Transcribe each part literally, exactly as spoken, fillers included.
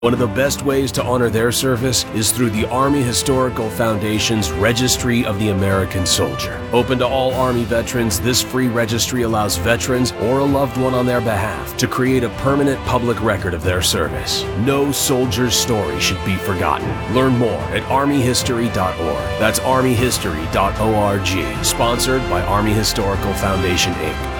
One of the best ways to honor their service is through the Army Historical Foundation's Registry of the American Soldier. Open to all Army veterans, this free registry allows veterans or a loved one on their behalf to create a permanent public record of their service. No soldier's story should be forgotten. Learn more at army history dot org. That's army history dot org. Sponsored by Army Historical Foundation, Incorporated.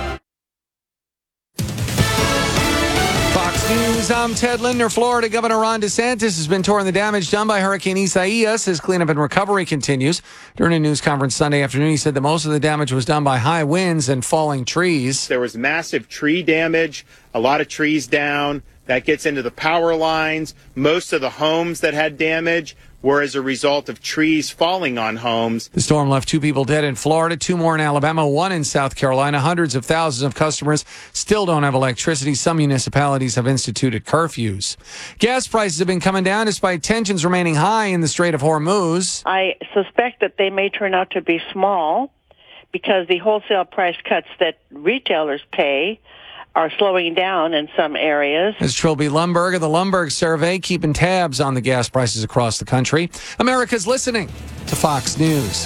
News, I'm Ted Lindner. Florida Governor Ron DeSantis has been touring the damage done by Hurricane Isaias as cleanup and recovery continues. During a news conference Sunday afternoon, he said that most of the damage was done by high winds and falling trees. There was massive tree damage, a lot of trees down. That gets into the power lines. Most of the homes that had damage were as a result of trees falling on homes. The storm left two people dead in Florida, two more in Alabama, one in South Carolina. Hundreds of thousands of customers still don't have electricity. Some municipalities have instituted curfews. Gas prices have been coming down despite tensions remaining high in the Strait of Hormuz. I suspect that they may turn out to be small because the wholesale price cuts that retailers pay are slowing down in some areas. As Trilby Lumberg of the Lumberg Survey, keeping tabs on the gas prices across the country. America's listening to Fox News.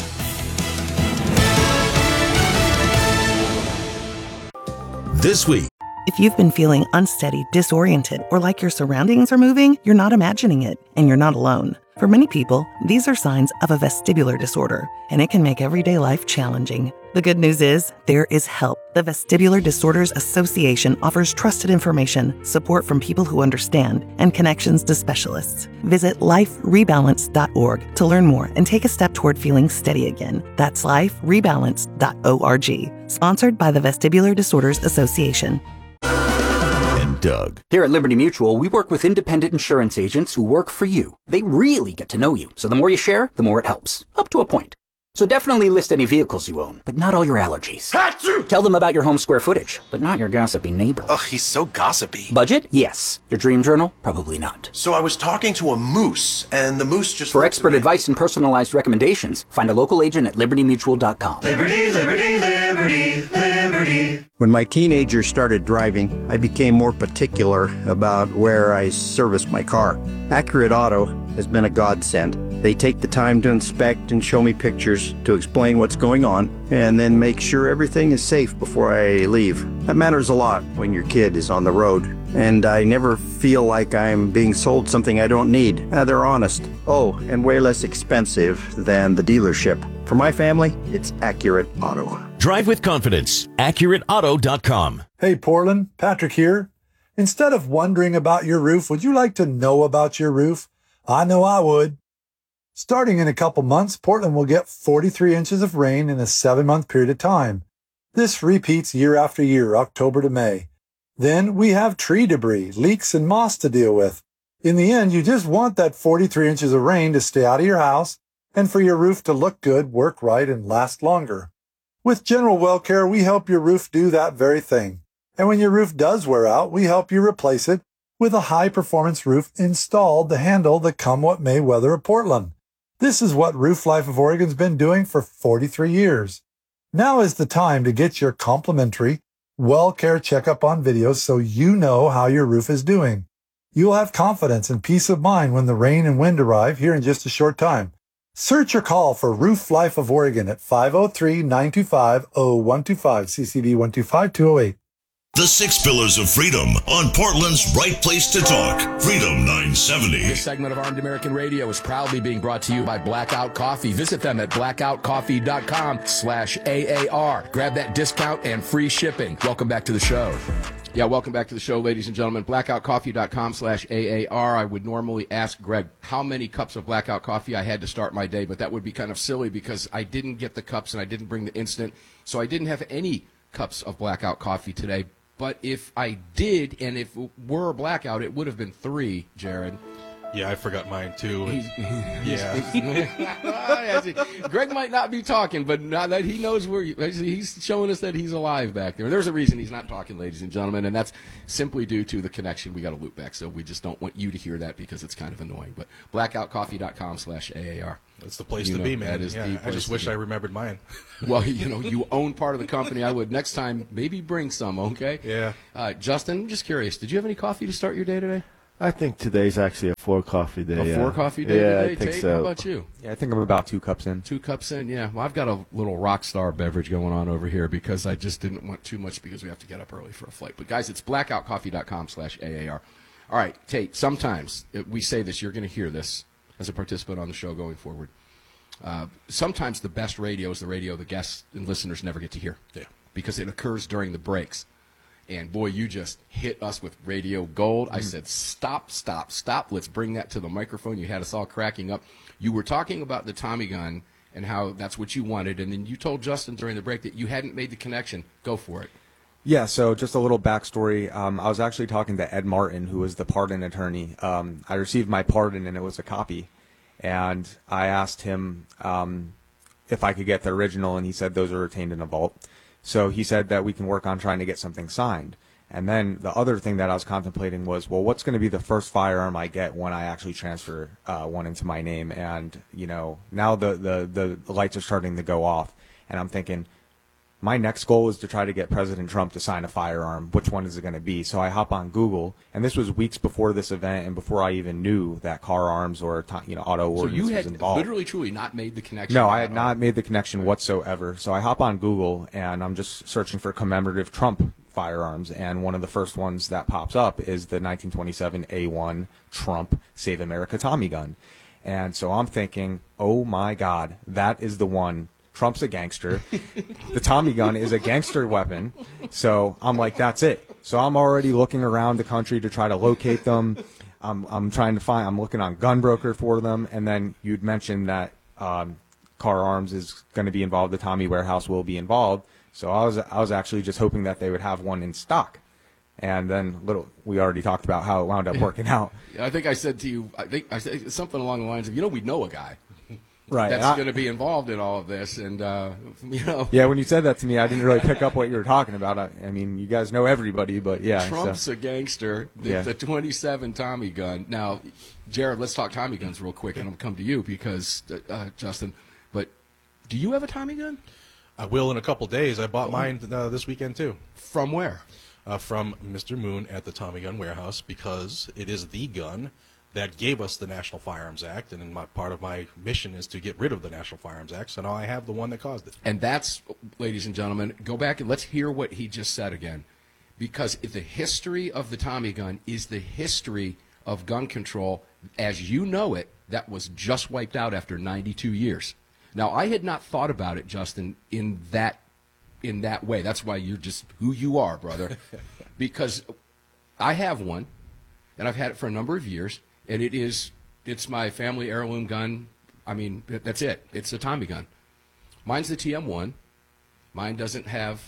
This week. If you've been feeling unsteady, disoriented, or like your surroundings are moving, you're not imagining it, and you're not alone. For many people, these are signs of a vestibular disorder, and it can make everyday life challenging. The good news is, there is help. The Vestibular Disorders Association offers trusted information, support from people who understand, and connections to specialists. Visit life rebalance dot org to learn more and take a step toward feeling steady again. That's life rebalance dot org. Sponsored by the Vestibular Disorders Association. Doug. Here at Liberty Mutual, we work with independent insurance agents who work for you. They really get to know you, so the more you share, the more it helps. Up to a point. So definitely list any vehicles you own, but not all your allergies. Achoo! Tell them about your home square footage, but not your gossipy neighbor. Ugh, he's so gossipy. Budget? Yes. Your dream journal? Probably not. So I was talking to a moose, and the moose just... For expert advice and personalized recommendations, find a local agent at liberty mutual dot com. Liberty, liberty, liberty, liberty. When my teenagers started driving, I became more particular about where I serviced my car. Accurate Auto has been a godsend. They take the time to inspect and show me pictures to explain what's going on, and then make sure everything is safe before I leave. That matters a lot when your kid is on the road, and I never feel like I'm being sold something I don't need. Uh, they're honest. Oh, and way less expensive than the dealership. For my family, it's Accurate Auto. Drive with confidence. accurate auto dot com. Hey, Portland. Patrick here. Instead of wondering about your roof, would you like to know about your roof? I know I would. Starting in a couple months, Portland will get forty-three inches of rain in a seven-month period of time. This repeats year after year, October to May. Then we have tree debris, leaks, and moss to deal with. In the end, you just want that forty-three inches of rain to stay out of your house and for your roof to look good, work right, and last longer. With General Well Care, we help your roof do that very thing. And when your roof does wear out, we help you replace it with a high-performance roof installed to handle the come-what-may weather of Portland. This is what Roof Life of Oregon's been doing for forty-three years. Now is the time to get your complimentary Well Care checkup on video so you know how your roof is doing. You'll have confidence and peace of mind when the rain and wind arrive here in just a short time. Search or call for Roof Life of Oregon at five oh three, nine two five, oh one two five, C C D one two five, two oh eight. The Six Pillars of Freedom on Portland's right place to talk. Freedom nine seventy. This segment of Armed American Radio is proudly being brought to you by Blackout Coffee. Visit them at blackout coffee dot com slash A A R. Grab that discount and free shipping. Welcome back to the show. Yeah, welcome back to the show, ladies and gentlemen. blackout coffee dot com slash A A R. I would normally ask Greg how many cups of Blackout Coffee I had to start my day, but that would be kind of silly because I didn't get the cups and I didn't bring the instant, so I didn't have any cups of Blackout Coffee today. But if I did, and if it were a blackout, it would have been three, Jared. Yeah, I forgot mine, too. He's, yeah. Greg might not be talking, but now that he knows where you, he's showing us that he's alive back there. There's a reason he's not talking, ladies and gentlemen, and that's simply due to the connection. We got a loop back, so we just don't want you to hear that because it's kind of annoying. But blackout coffee dot com slash A A R. That's the place you to know, be, man. That is yeah, the I just wish be. I remembered mine. Well, you know, you own part of the company. I would next time maybe bring some, okay? Yeah. Uh, Justin, I'm just curious. Did you have any coffee to start your day today? I think today's actually a four coffee day. A four yeah. coffee day yeah, today, I think Tate? so. How about you? Yeah, I think I'm about two cups in. Two cups in, yeah. Well, I've got a little rock star beverage going on over here because I just didn't want too much because we have to get up early for a flight. But, guys, it's blackoutcoffee.com slash AAR. All right, Tate, sometimes uh, we say this, you're going to hear this as a participant on the show going forward. Uh, sometimes the best radio is the radio the guests and listeners never get to hear. Yeah. Because it occurs during the breaks. And, boy, you just hit us with radio gold. I said, stop, stop, stop. Let's bring that to the microphone. You had us all cracking up. You were talking about the Tommy gun and how that's what you wanted. And then you told Justin during the break that you hadn't made the connection. Go for it. Yeah, so just a little backstory. Um, I was actually talking to Ed Martin, who was the pardon attorney. Um, I received my pardon, and it was a copy. And I asked him um, if I could get the original, and he said those are retained in a vault. So he said that we can work on trying to get something signed. And then the other thing that I was contemplating was, well, what's going to be the first firearm I get when I actually transfer uh, one into my name? And, you know, now the, the, the lights are starting to go off. And I'm thinking, my next goal is to try to get President Trump to sign a firearm. Which one is it going to be? So I hop on Google, and this was weeks before this event and before I even knew that car arms or, you know, auto So ordinance you was had involved. literally, truly not made the connection. No, I at had all. not made the connection whatsoever. So I hop on Google, and I'm just searching for commemorative Trump firearms, and one of the first ones that pops up is the nineteen twenty-seven A one Trump Save America Tommy gun. And so I'm thinking, oh my God, that is the one. Trump's a gangster. The Tommy gun is a gangster weapon. So I'm like, that's it. So I'm already looking around the country to try to locate them. I'm, I'm trying to find, I'm looking on Gunbroker for them. And then you'd mentioned that um, Car Arms is going to be involved. The Tommy Warehouse will be involved. So I was, I was actually just hoping that they would have one in stock. And then little, we already talked about how it wound up working out. I think I said to you, I think I said something along the lines of, you know, we know a guy. Right. That's I- going to be involved in all of this, and uh, you know. Yeah, when you said that to me, I didn't really pick up what you were talking about. I, I mean, you guys know everybody, but yeah. Trump's so. a gangster. The, Yeah. the twenty-seven Tommy gun. Now, Jared, let's talk Tommy guns real quick, and I'll come to you because uh, uh, Justin. But do you have a Tommy gun? I will in a couple days. I bought mine uh, this weekend too. From where? Uh, from Mister Moon at the Tommy Gun Warehouse, because it is the gun that gave us the National Firearms Act, and in my, part of my mission is to get rid of the National Firearms Act, so now I have the one that caused it. And that's, ladies and gentlemen, go back and let's hear what he just said again. Because if the history of the Tommy gun is the history of gun control as you know it, that was just wiped out after ninety-two years. Now, I had not thought about it, Justin, in that in that way. That's why you're just who you are, brother. Because I have one, and I've had it for a number of years, and it is it's my family heirloom gun. I mean, that's it. It's a Tommy gun. Mine's the T M one. Mine doesn't have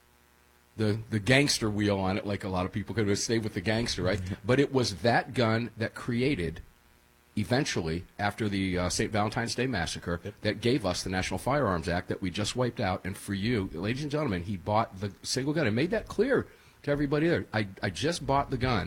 the the gangster wheel on it like a lot of people could have stayed with the gangster, right? But it was that gun that created, eventually, after the uh, Saint Valentine's Day Massacre, yep. that gave us the National Firearms Act that we just wiped out. And for you, ladies and gentlemen, he bought the single gun and made that clear to everybody there. I, I just bought the gun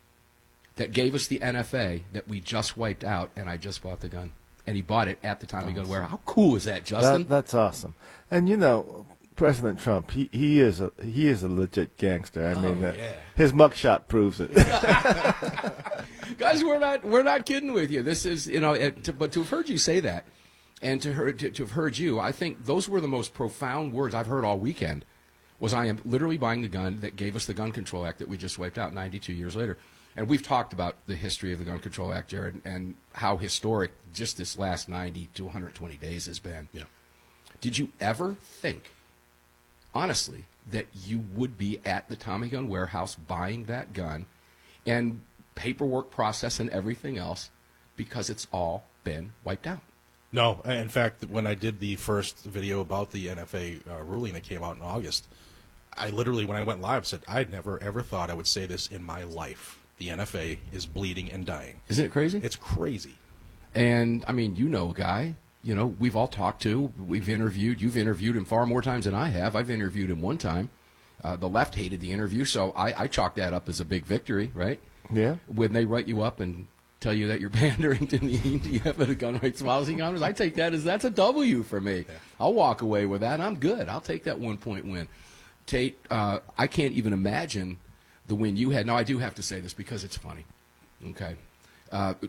that gave us the N F A that we just wiped out, and I just bought the gun. And he bought it at the Tommy Gun Warehouse. How cool is that, Justin? That, that's awesome. And you know, President Trump, he, he is a he is a legit gangster. I mean, Oh, uh, yeah. his mugshot proves it. Guys, we're not we're not kidding with you. This is you know, it, to, but to have heard you say that, and to, heard, to to have heard you, I think those were the most profound words I've heard all weekend. Was I am literally buying the gun that gave us the Gun Control Act that we just wiped out ninety-two years later. And we've talked about the history of the Gun Control Act, Jared, and how historic just this last ninety to one hundred twenty days has been. Yeah. Did you ever think, honestly, that you would be at the Tommy Gun Warehouse buying that gun and paperwork process and everything else because it's all been wiped out? No, in fact, when I did the first video about the N F A uh, ruling that came out in August, I literally, when I went live, said, I never ever thought I would say this in my life. The N F A is bleeding and dying. Isn't it crazy? It's crazy. And, I mean, you know a guy, you know, we've all talked to, we've interviewed, you've interviewed him far more times than I have. I've interviewed him one time. Uh, the left hated the interview, so I, I chalk that up as a big victory, right? Yeah. When they write you up and tell you that you're pandering to the E D F and the gun rights policy Congress, I take that as that's a W for me. Yeah. I'll walk away with that. I'm good. I'll take that one-point win. Tate, uh, I can't even imagine the win you had. Now, I do have to say this because it's funny. Okay. Uh,